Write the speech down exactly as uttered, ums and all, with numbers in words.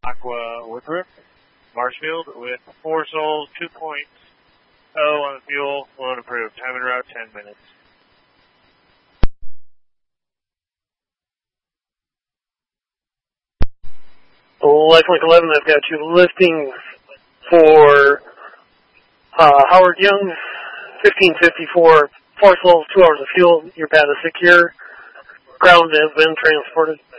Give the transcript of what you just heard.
Aqua Withrook, Marshfield with four souls, two point oh on the fuel, loan approved. Time en route, ten minutes. Lifelink eleven, I've got you lifting for uh, Howard Young, fifteen fifty-four, four souls, two hours of fuel. Your pad is secure. Ground has been transported.